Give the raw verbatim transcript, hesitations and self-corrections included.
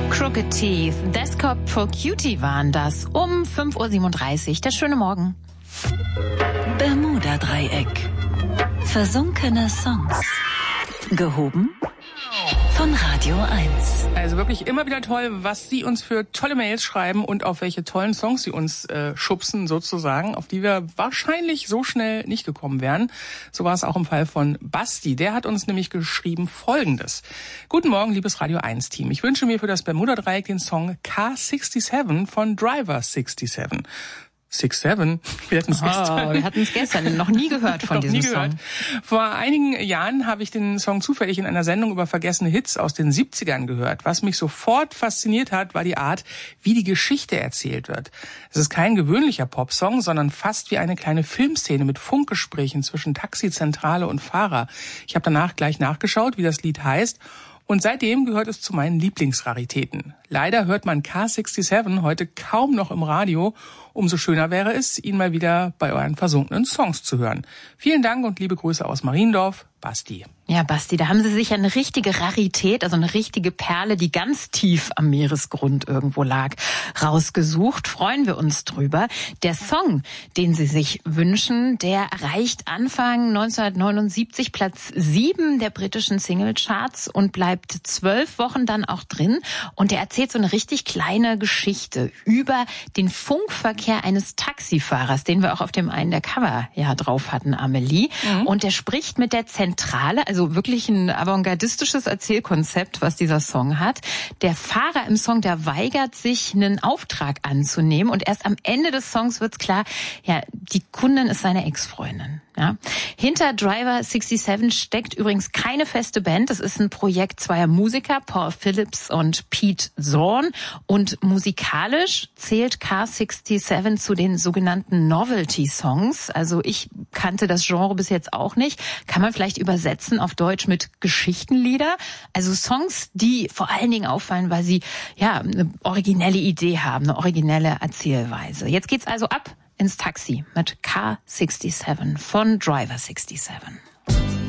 Crooked Teeth, Desktop for Cutie waren das um fünf Uhr siebenunddreißig. Der schöne Morgen. Bermuda-Dreieck. Versunkene Songs. Gehoben von Radio eins. Also wirklich immer wieder toll, was Sie uns für tolle Mails schreiben und auf welche tollen Songs Sie uns äh, schubsen sozusagen, auf die wir wahrscheinlich so schnell nicht gekommen wären. So war es auch im Fall von Basti. Der hat uns nämlich geschrieben Folgendes. Guten Morgen, liebes Radio eins Team. Ich wünsche mir für das Bermuda-Dreieck den Song Car sixty-seven von Driver sixty-seven. Six Seven. Wir hatten es oh, gestern. Wir hatten es gestern noch nie gehört von noch diesem nie gehört. Song. Vor einigen Jahren habe ich den Song zufällig in einer Sendung über vergessene Hits aus den siebzigern gehört. Was mich sofort fasziniert hat, war die Art, wie die Geschichte erzählt wird. Es ist kein gewöhnlicher Popsong, sondern fast wie eine kleine Filmszene mit Funkgesprächen zwischen Taxizentrale und Fahrer. Ich habe danach gleich nachgeschaut, wie das Lied heißt. Und seitdem gehört es zu meinen Lieblingsraritäten. Leider hört man Car sixty-seven heute kaum noch im Radio. Umso schöner wäre es, ihn mal wieder bei euren versunkenen Songs zu hören. Vielen Dank und liebe Grüße aus Mariendorf, Basti. Ja, Basti, da haben Sie sich eine richtige Rarität, also eine richtige Perle, die ganz tief am Meeresgrund irgendwo lag, rausgesucht. Freuen wir uns drüber. Der Song, den Sie sich wünschen, der erreicht Anfang neunzehnhundertneunundsiebzig Platz sieben der britischen Singlecharts und bleibt zwölf Wochen dann auch drin. Und der erzählt so eine richtig kleine Geschichte über den Funkverkehr eines Taxifahrers, den wir auch auf dem einen der Cover ja drauf hatten, Amelie. Mhm. Und der spricht mit der Zentrale, also wirklich ein avantgardistisches Erzählkonzept, was dieser Song hat. Der Fahrer im Song, der weigert sich, einen Auftrag anzunehmen. Und erst am Ende des Songs wird's klar, ja, die Kundin ist seine Ex-Freundin. Ja. Hinter Driver sixty-seven steckt übrigens keine feste Band. Das ist ein Projekt zweier Musiker, Paul Phillips und Pete Zorn. Und musikalisch zählt Car sixty-seven zu den sogenannten Novelty-Songs. Also ich kannte das Genre bis jetzt auch nicht. Kann man vielleicht übersetzen auf Deutsch mit Geschichtenlieder? Also Songs, die vor allen Dingen auffallen, weil sie ja eine originelle Idee haben, eine originelle Erzählweise. Jetzt geht's also ab ins Taxi mit Car sixty-seven von Driver sixty-seven.